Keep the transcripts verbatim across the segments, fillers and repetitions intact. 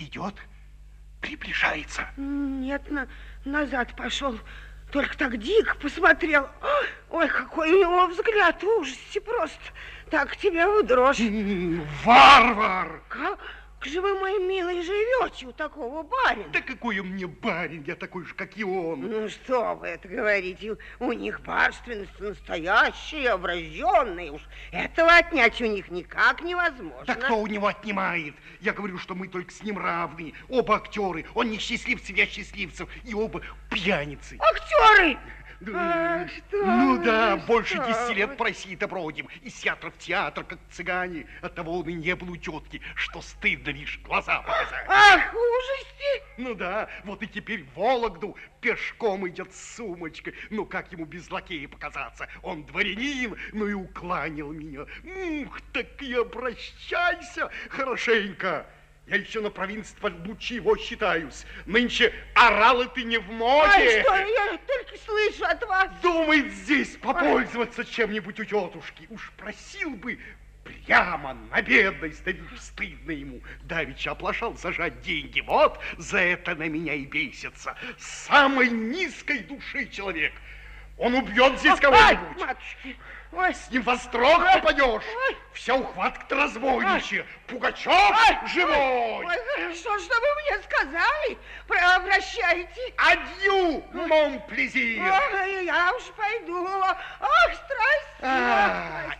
идет, приближается. Нет, на, назад пошел. Только так дико посмотрел. Ой, какой у него взгляд, в ужасе просто. Так тебя в дрожь. Варвар! Как же вы, мои милые, живете у такого барина? Да какой он мне барин, я такой же, как и он. Ну, что вы это говорите? У них барственность настоящая, обращенная. Уж этого отнять у них никак невозможно. Да кто у него отнимает? Я говорю, что мы только с ним равны. Оба актеры. Он не счастливцев, я счастливцев. И оба пьяницы. Актеры! Да, ну да, больше десяти лет по России-то бродим. Из театра в театр, как цыгане. Оттого он и не был у тетки, что стыдно лишь глаза показать. Ах, ужасти! Ну да, вот и теперь в Вологду пешком идет с сумочкой. Ну как ему без лакея показаться? Он дворянин, ну и укланил меня. Ух, так и обращайся хорошенько. Я еще на провинции лучше его считаюсь. Нынче оралы ты не в моде. А что, я только слышу от вас. Думает здесь попользоваться чем-нибудь у тетушки. Уж просил бы прямо на бедность, да ведь стыдно ему. Давеча оплошал зажать деньги. Вот за это на меня и бесится. Самой низкой души человек. Он убьет здесь кого-нибудь. Матушки. Ой. С ним во строк попадешь. Ой. Вся ухватка-то разбойничья. Пугачев ой. Живой. Ой, хорошо, что вы мне сказали. Обращайте. Адью, мон-плезир. Ой, я уж пойду. Ах, страсть. А,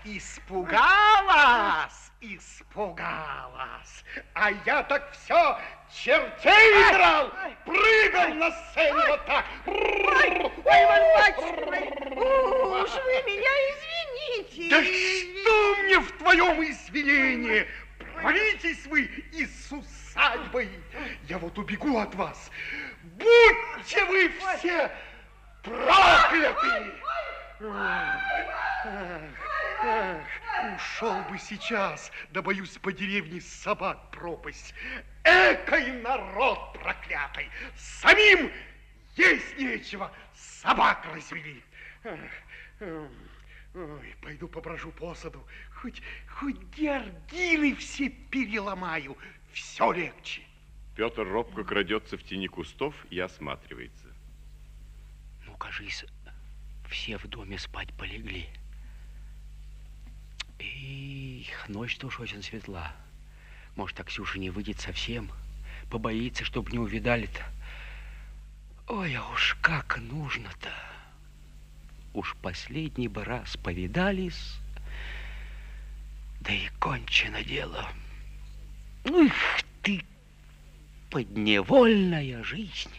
испугалась, испугалась. А я так все чертей играл, прыгал на сцене вот так. Ой, Иван Батюшка, уж вы меня извините. Да что мне в твоем извинении? Провалитесь вы из усадьбы. Я вот убегу от вас. Будьте вы все прокляты. Ушел бы сейчас, да боюсь по деревне собак пропасть. Экой народ проклятый, самим есть нечего, собак развели. Ой, пойду поброжу по саду, хоть, хоть георгины все переломаю, все легче. Петр робко крадется в тени кустов и осматривается. Ну, кажись, все в доме спать полегли. Эх, ночь-то уж очень светла. Может, так Ксюша не выйдет совсем, побоится, чтоб не увидали-то. Ой, а уж как нужно-то. Уж последний бы раз повидались, да и кончено дело. Ух ты, подневольная жизнь.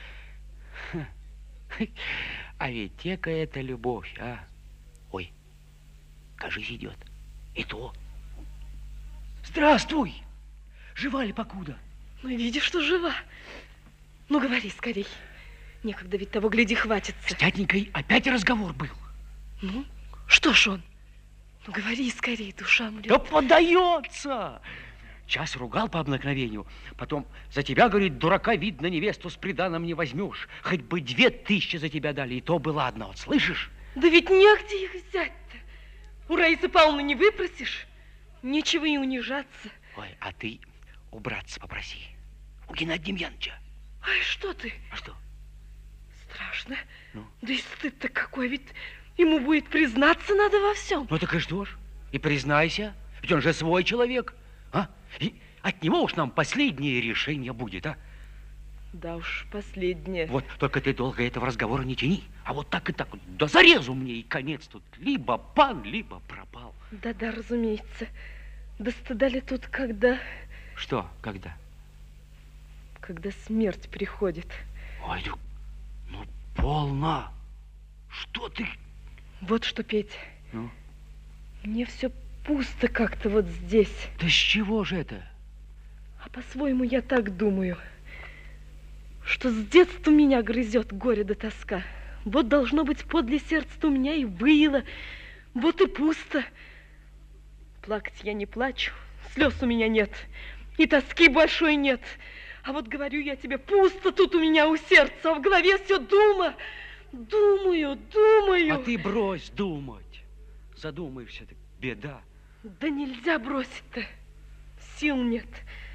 А ведь экая это любовь, а? Ой, кажись, идет. И то. Здравствуй! Жива ли покуда? Ну, видишь, что жива. Ну, говори скорей. Некогда ведь того, гляди, хватится. С тятенькой опять разговор был. Ну, что ж он? Ну, говори скорей, душа моя. Да подается! Час ругал по обыкновению, потом за тебя, говорит, дурака, видно, невесту с приданым не возьмешь. Хоть бы две тысячи за тебя дали, и то бы ладно, вот слышишь? Да ведь негде их взять-то. У Раисы Павловны не выпросишь, нечего и унижаться. Ой, а ты у братца попроси, у Геннадия Демьяновича. Ай, что ты? А что? Страшно. Ну? Да и стыд-то какой, ведь ему будет признаться надо во всем. Ну так и что ж? И признайся, ведь он же свой человек, а? И от него уж нам последнее решение будет, а? Да уж, последнее. Вот, только ты долго этого разговора не тяни. А вот так и так, вот, да зарезу мне, и конец тут. Либо пан, либо пропал. Да-да, разумеется. Да стыда ли тут, когда... Что, когда? Когда смерть приходит. Ой, ну, ну полно. Что ты? Вот что, Петя. Ну? Мне все пусто как-то вот здесь. Да с чего же это? А по-своему я так думаю, что с детства меня грызет горе да тоска. Вот должно быть подле сердца у меня и было. Вот и пусто. Плакать я не плачу, слез у меня нет, и тоски большой нет. А вот говорю я тебе, пусто тут у меня у сердца, а в голове все дума. Думаю, думаю. А ты брось думать. Задумаешься, так беда. Да нельзя бросить-то. Сил нет.